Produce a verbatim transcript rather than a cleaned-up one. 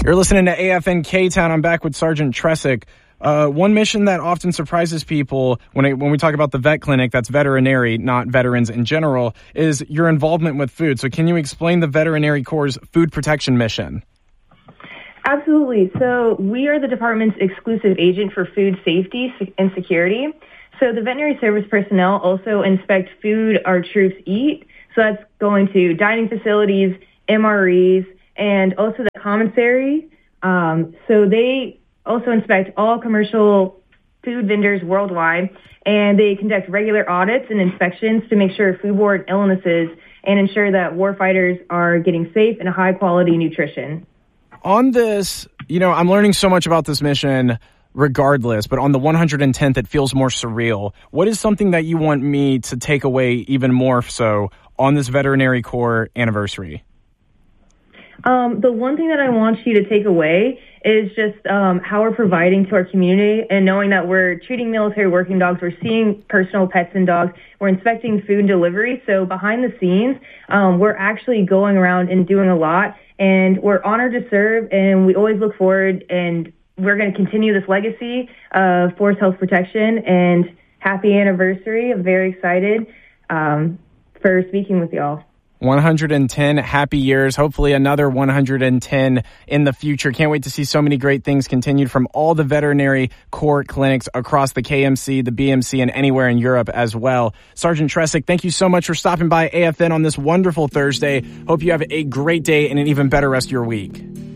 You're listening to A F N K-Town. I'm back with Sergeant Tresick. Uh, one mission that often surprises people when it, when we talk about the vet clinic, that's veterinary, not veterans in general, is your involvement with food. So can you explain the Veterinary Corps' food protection mission? Absolutely. So we are the department's exclusive agent for food safety and security. So the veterinary service personnel also inspect food our troops eat. So that's going to dining facilities, M R Es, and also the commissary. Um, so they also inspect all commercial food vendors worldwide, and they conduct regular audits and inspections to make sure foodborne illnesses and ensure that warfighters are getting safe and high-quality nutrition. On this, you know, I'm learning so much about this mission regardless, but on the one hundred tenth, it feels more surreal. What is something that you want me to take away even more so on this Veterinary Corps anniversary? Um, the one thing that I want you to take away is just um, how we're providing to our community and knowing that we're treating military working dogs, we're seeing personal pets and dogs, we're inspecting food and delivery. So behind the scenes, um, we're actually going around and doing a lot, and we're honored to serve, and we always look forward, and we're going to continue this legacy of Force Health Protection. And happy anniversary. I'm very excited um, for speaking with y'all. one hundred ten happy years, hopefully another one hundred ten in the future. Can't wait to see so many great things continued from all the Veterinary Corps clinics across the K M C, the B M C, and anywhere in Europe as well. Sergeant Tresick, thank you so much for stopping by A F N on this wonderful Thursday. Hope you have a great day and an even better rest of your week.